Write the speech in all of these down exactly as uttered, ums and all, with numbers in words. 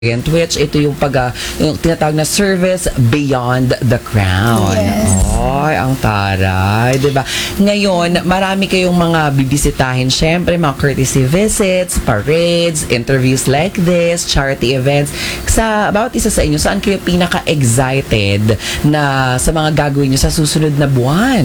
which ito yung pag uh, yung tinatawag na service beyond the crown. Yes. Ay, ang taray, 'di ba? Ngayon, marami kayong mga bibisitahin, syempre mga courtesy visits, parades, interviews like this, charity events. Sa bawat isa sa inyo, saan kayo pinaka-excited na sa mga gagawin niyo sa susunod na buwan?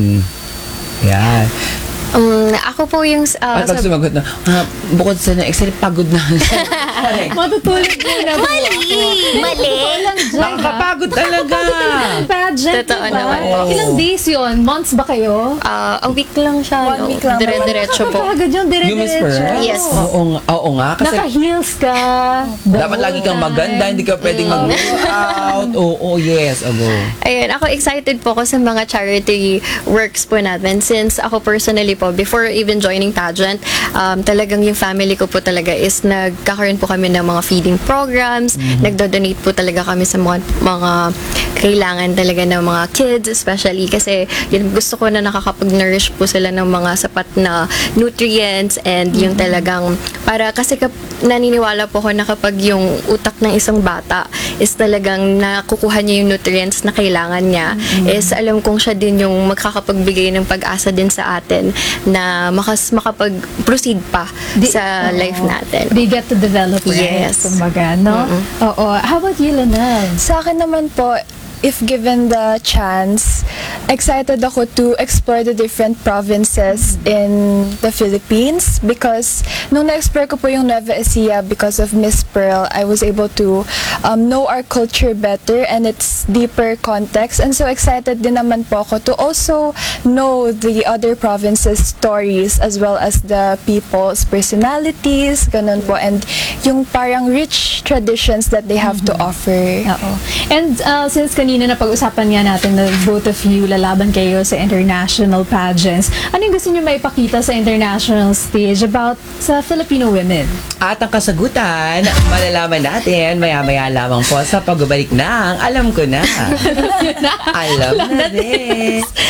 Yan. Um, ako po yung... Uh, At pag sa- sumagot na, ah, bukod sa na-excel, pagod na. Matutulog muna. Mali! Mali! Nakakapagod talaga. Pageant, Totoo diba? naman po. Ilang days yun? Months ba kayo? Ah, a week lang siya. One no? week lang. Dire-diretso po. Nakakapagod yun, You miss dire-diretso. per? Yes. Oo, nga- oo nga. Kasi Naka-heels ka. the dapat whole lagi kang time. maganda, hindi ka pwedeng mag-workout. Oo, yes, abo. Ayun, ako excited po ako sa mga charity works po natin since ako personally po, before even joining pageant, um, talagang yung family ko po talaga is nagkakaroon po kami ng mga feeding programs, nagdo-donate po talaga kami sa mga, mga kailangan talaga ng mga kids, especially kasi yun, gusto ko na nakakapag-nourish po sila ng mga sapat na nutrients and yung talagang, para kasi kap, naniniwala po ako na kapag yung utak ng isang bata is talagang nakukuha niya yung nutrients na kailangan niya, is alam kong siya din yung magkakapagbigay ng pag-asa din sa atin na makas makapag-proceed pa Di- sa oo. life natin. They get to develop, right? Yes. Kumbaga, no? Oo. How about you, Lanel? Sa akin naman po, if given the chance, excited ako to explore the different provinces in the Philippines because nung na-explore ko po yung Nueva Ecija because of Miss Pearl, I was able to um, know our culture better and its deeper context. And so excited din naman po ako to also know the other provinces' stories as well as the people's personalities, ganun po, and yung parang rich traditions that they have to offer. Oo. And uh, since kanina na pag-usapan nga natin na both of you lalaban kayo sa international pageants, ano yung gusto nyo maipakita sa international stage about sa Filipino women? At ang kasagutan, malalaman natin maya-maya lamang po sa pagbabalik ng Alam Ko Na. Alam na din.